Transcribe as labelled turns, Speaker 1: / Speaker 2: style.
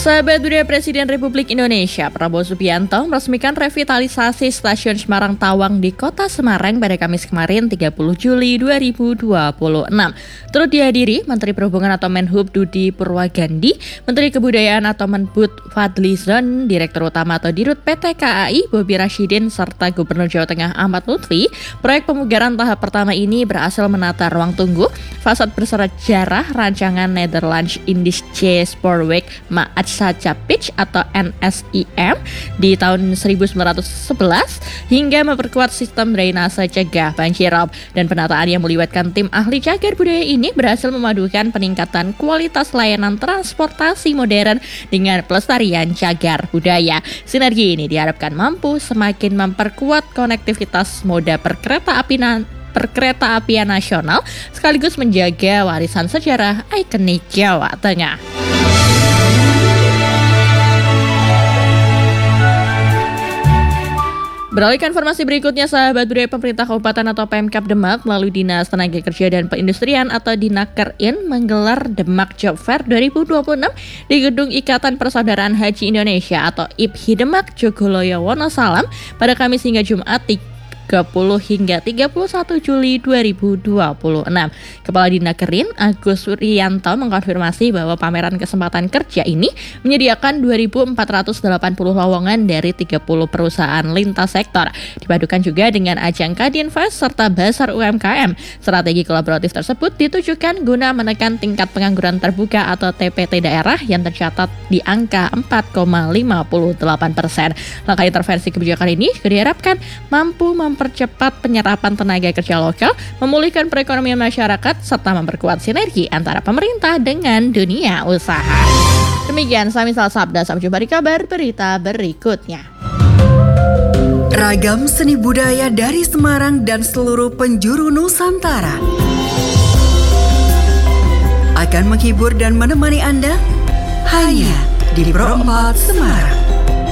Speaker 1: Sahabat budaya Presiden Republik Indonesia Prabowo Subianto meresmikan revitalisasi Stasiun Semarang Tawang di Kota Semarang pada Kamis kemarin 30 Juli 2026. Turut dihadiri Menteri Perhubungan atau Menhub Budi Purwagandi, Menteri Kebudayaan atau Menbud Fadlizon, Direktur Utama atau Dirut PT KAI Bobi Rashidin, serta Gubernur Jawa Tengah Ahmad Lutfi. Proyek pemugaran tahap pertama ini berhasil menata ruang tunggu, fasad bersejarah rancangan Netherlands Indische Spoorweg Saja Pitch atau NSIM di tahun 1911 hingga memperkuat sistem drainase cegah banjirop, dan penataan yang melibatkan tim ahli cagar budaya ini berhasil memadukan peningkatan kualitas layanan transportasi modern dengan pelestarian cagar budaya. Sinergi ini diharapkan mampu semakin memperkuat konektivitas moda perkereta-apian nasional sekaligus menjaga warisan sejarah ikonik Jawa Tengah. Beralih ke informasi berikutnya, sahabat budaya, pemerintah kabupaten atau Pemkab Demak melalui Dinas Tenaga Kerja dan Perindustrian atau Dinakerin menggelar Demak Job Fair 2026 di Gedung Ikatan Persaudaraan Haji Indonesia atau IPHI Demak, Jogoloyo, Wonosalam pada Kamis hingga Jumat 30 hingga 31 Juli 2026. Kepala Dinakerin Agus Suryanto mengkonfirmasi bahwa pameran kesempatan kerja ini menyediakan 2.480 lowongan dari 30 perusahaan lintas sektor. Dipadukan juga dengan ajang Kadinvest serta Basar UMKM. Strategi kolaboratif tersebut ditujukan guna menekan tingkat pengangguran terbuka atau TPT daerah yang tercatat di angka 4,58%. Langkah intervensi kebijakan ini diharapkan mampu mempercepat penyerapan tenaga kerja lokal, memulihkan perekonomian masyarakat, serta memperkuat sinergi antara pemerintah dengan dunia usaha. Demikian Samisal Sabda, sampai jumpa di kabar berita berikutnya.
Speaker 2: Ragam seni budaya dari Semarang dan seluruh penjuru Nusantara akan menghibur dan menemani Anda hanya di Pro 4 Semarang.